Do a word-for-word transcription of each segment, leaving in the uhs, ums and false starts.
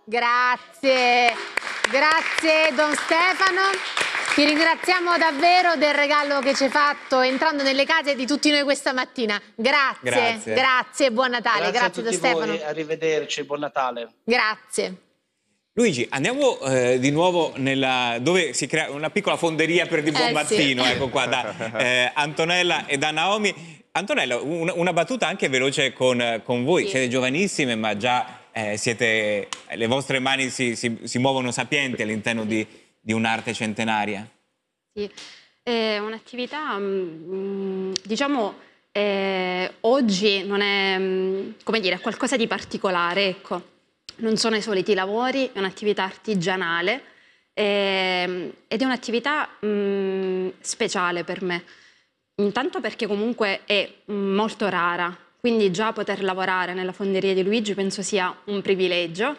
Grazie, grazie Don Stefano. Ti ringraziamo davvero del regalo che ci hai fatto entrando nelle case di tutti noi questa mattina. Grazie, grazie, grazie buon Natale. Grazie, grazie a tutti Don Stefano. voi, arrivederci, buon Natale. Grazie. Luigi, andiamo eh, di nuovo nella, dove si crea una piccola fonderia per di buon Eh, mattino, sì. ecco qua, da eh, Antonella e da Naomi. Antonella, una, una battuta anche veloce con, con voi, Sì. siete giovanissime ma già eh, siete, le vostre mani si, si, si muovono sapienti all'interno di, di un'arte centenaria. Sì, è un'attività, diciamo, eh, oggi non è, mh, come dire, qualcosa di particolare, ecco. Non sono i soliti lavori, è un'attività artigianale eh, ed è un'attività speciale per me. Intanto perché comunque è molto rara, quindi già poter lavorare nella fonderia di Luigi penso sia un privilegio.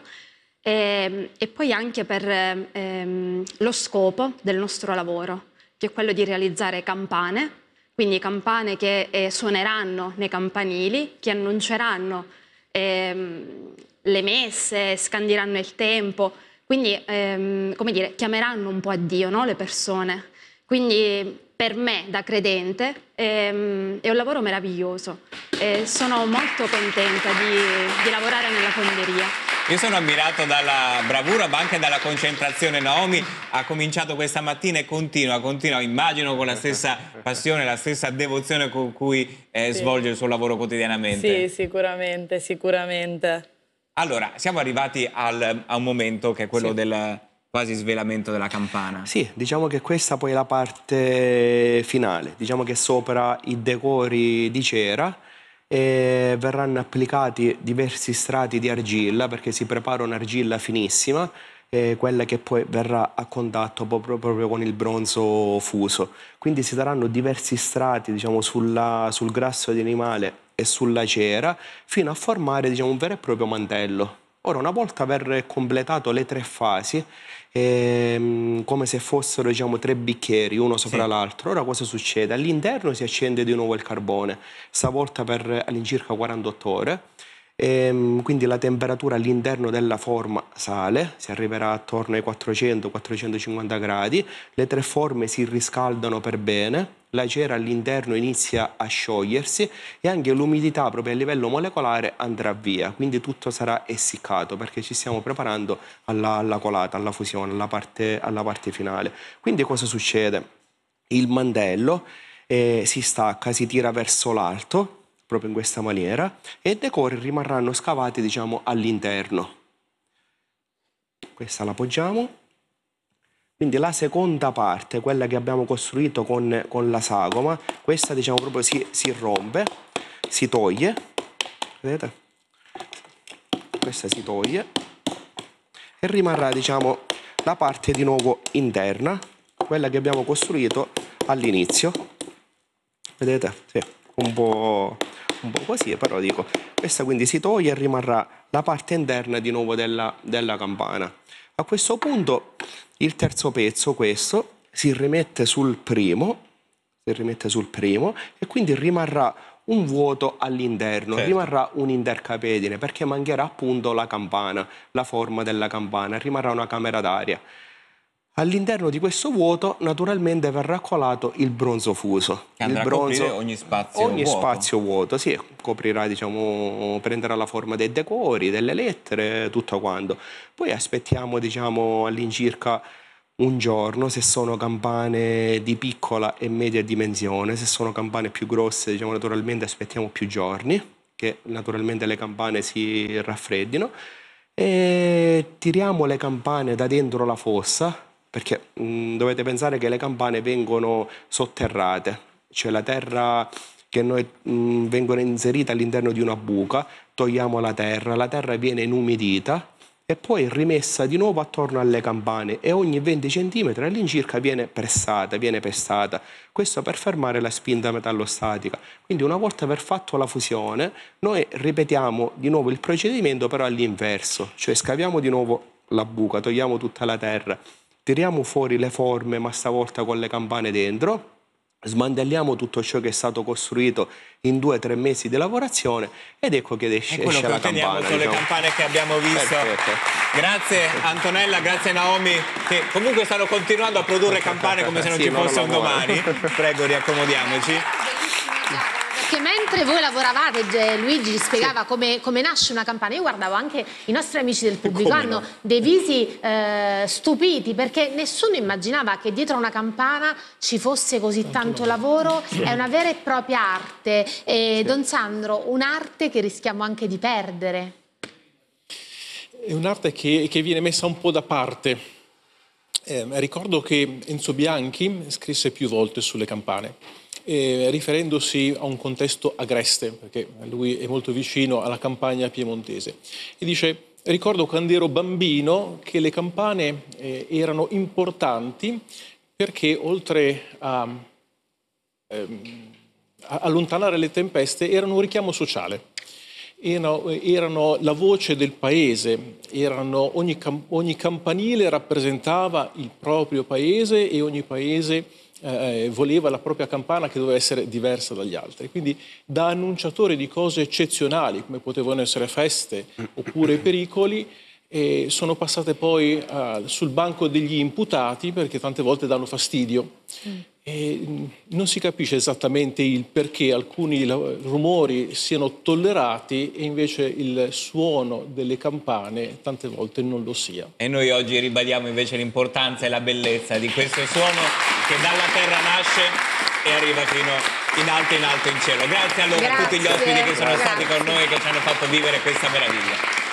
E, e poi anche per ehm, lo scopo del nostro lavoro, che è quello di realizzare campane, quindi campane che eh, suoneranno nei campanili, che annunceranno ehm, le messe, scandiranno il tempo, quindi ehm, come dire, chiameranno un po' a Dio, no, le persone. Quindi per me, da credente, ehm, è un lavoro meraviglioso e sono molto contenta di, di lavorare nella fonderia. Io sono ammirato dalla bravura ma anche dalla concentrazione. Naomi ha cominciato questa mattina e continua, continua, immagino con la stessa passione, la stessa devozione con cui eh, Sì. svolge il suo lavoro quotidianamente. Sì, sicuramente, sicuramente. Allora, siamo arrivati al, a un momento che è quello Sì. del quasi svelamento della campana. Sì, diciamo che questa poi è la parte finale, diciamo che sopra i decori di cera e verranno applicati diversi strati di argilla perché si prepara un'argilla finissima, eh, quella che poi verrà a contatto proprio, proprio con il bronzo fuso. Quindi si daranno diversi strati, diciamo, sulla, sul grasso di animale e sulla cera fino a formare, diciamo, un vero e proprio mantello. Ora, una volta aver completato le tre fasi, ehm, come se fossero, diciamo, tre bicchieri uno sopra Sì. l'altro, ora cosa succede? All'interno si accende di nuovo il carbone, stavolta per all'incirca quarantotto ore. Ehm, quindi la temperatura all'interno della forma sale, si arriverà attorno ai quattrocento quattrocentocinquanta gradi, le tre forme si riscaldano per bene, la cera all'interno inizia a sciogliersi e anche l'umidità proprio a livello molecolare andrà via, quindi tutto sarà essiccato perché ci stiamo preparando alla, alla colata, alla fusione, alla parte, alla parte finale. Quindi cosa succede? Il mantello eh, si stacca, si tira verso l'alto, proprio in questa maniera, e i decori rimarranno scavati, diciamo, all'interno. Questa la appoggiamo. Quindi la seconda parte, quella che abbiamo costruito con, con la sagoma, questa, diciamo, proprio si, si rompe, si toglie, vedete? Questa si toglie e rimarrà, diciamo, la parte di nuovo interna, quella che abbiamo costruito all'inizio. Vedete? Sì, un po'... un po' così, però dico, questa quindi si toglie e rimarrà la parte interna di nuovo della, della campana. A questo punto il terzo pezzo, questo, si rimette sul primo, si rimette sul primo e quindi rimarrà un vuoto all'interno, certo. Rimarrà un intercapedine perché mancherà appunto la campana, la forma della campana, rimarrà una camera d'aria. All'interno di questo vuoto naturalmente verrà colato il bronzo fuso. Che andrà il bronzo, a coprire ogni spazio ogni vuoto. spazio vuoto, sì, coprirà, diciamo, prenderà la forma dei decori, delle lettere, tutto quanto. Poi aspettiamo, diciamo, all'incirca un giorno, se sono campane di piccola e media dimensione, se sono campane più grosse, diciamo, naturalmente aspettiamo più giorni, che naturalmente le campane si raffreddino, e tiriamo le campane da dentro la fossa, perché mh, dovete pensare che le campane vengono sotterrate, cioè la terra che noi mh, vengono inserite all'interno di una buca, togliamo la terra, la terra viene inumidita e poi rimessa di nuovo attorno alle campane e ogni venti centimetri all'incirca viene pressata, viene pestata, questo per fermare la spinta metallostatica. Quindi una volta aver fatto la fusione noi ripetiamo di nuovo il procedimento però all'inverso, cioè scaviamo di nuovo la buca, togliamo tutta la terra, tiriamo fuori le forme ma stavolta con le campane dentro, smantelliamo tutto ciò che è stato costruito in due o tre mesi di lavorazione ed ecco che esce, È quello esce che la otteniamo campana. con Diciamo. le campane che abbiamo visto. Perfetto. Grazie Antonella, grazie Naomi, che comunque stanno continuando a produrre campane come se non Sì, ci non fosse un lavoro. domani. Prego, riaccomodiamoci. Perché mentre voi lavoravate, Ge- Luigi ci spiegava come, come nasce una campana. Io guardavo anche i nostri amici del pubblico, Come hanno no? dei visi eh, stupiti, perché nessuno immaginava che dietro a una campana ci fosse così tanto lavoro. È una vera e propria arte. E Don Sandro, un'arte che rischiamo anche di perdere. È un'arte che, che viene messa un po' da parte. Eh, ricordo che Enzo Bianchi scrisse più volte sulle campane, eh, riferendosi a un contesto agreste, perché lui è molto vicino alla campagna piemontese. E dice: ricordo quando ero bambino che le campane eh, erano importanti perché oltre a, ehm, a allontanare le tempeste erano un richiamo sociale. Erano, erano la voce del paese, erano, ogni, ogni campanile rappresentava il proprio paese e ogni paese eh, voleva la propria campana che doveva essere diversa dagli altri. Quindi da annunciatore di cose eccezionali come potevano essere feste oppure pericoli, eh, sono passate poi eh, sul banco degli imputati perché tante volte danno fastidio. Mm. E non si capisce esattamente il perché alcuni rumori siano tollerati e invece il suono delle campane tante volte non lo sia. E noi oggi ribadiamo invece l'importanza e la bellezza di questo suono che dalla terra nasce e arriva fino in alto in alto in cielo. Grazie allora a tutti gli ospiti che sono grazie. stati con noi e che ci hanno fatto vivere questa meraviglia.